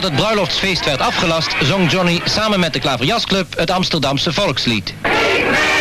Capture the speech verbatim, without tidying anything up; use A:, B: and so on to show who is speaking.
A: Nadat het bruiloftsfeest werd afgelast, zong Johnny samen met de Klaverjasclub het Amsterdamse volkslied.